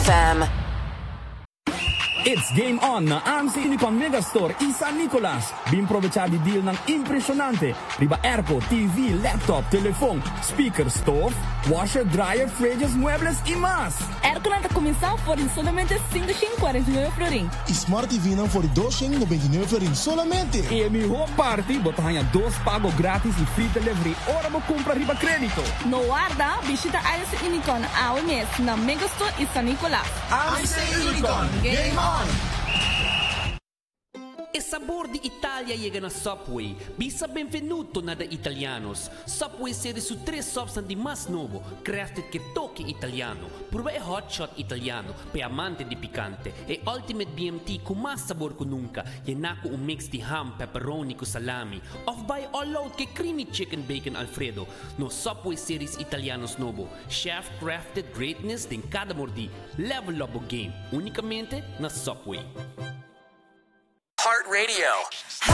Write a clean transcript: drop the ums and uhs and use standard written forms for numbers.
FM. It's game on na AMC Unicon Megastore e San Nicolas. Bimprovecha di deal ng impresionante. Riba airco, TV, laptop, telefone, speaker, stove, washer, dryer, fridges, muebles e mais. Airco na comissão por solamente 549 florin. Smart TV não for 299 florin solamente. E mi whole party, botahanha 2 pago grátis e free delivery. Ora mo compra riba crédito. No guarda, visita AMC Unicon ao mês na Megastore e San Nicolas. AMC Unicon, game on! E sabor di Italia llega na Subway. Bisa benvenuto na da Italianos. Subway serie su 3 substanti mas novo, crafted che toque italiano. Prueba e hot shot italiano, pe amante di picante. E ultimate BMT con mas sabor ko nunca. Yenako un mix di ham, pepperoni ko salami. Off by all out che creamy chicken bacon Alfredo. No Subway series Italianos novo. Chef crafted greatness din cada mordi. Level up o game. Unicamente na Subway. Heart Radio.